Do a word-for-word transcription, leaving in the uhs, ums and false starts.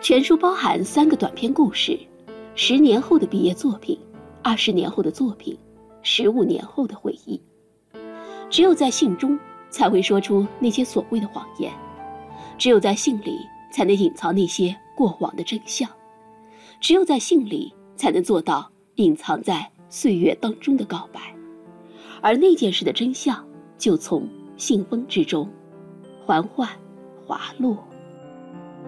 全书包含三个短篇故事：十年后的毕业作品，二十年后的作品，十五年后的回忆。只有在信中才会说出那些所谓的谎言，只有在信里才能隐藏那些过往的真相，只有在信里才能做到隐藏在岁月当中的告白。而那件事的真相就从信封之中缓缓滑落。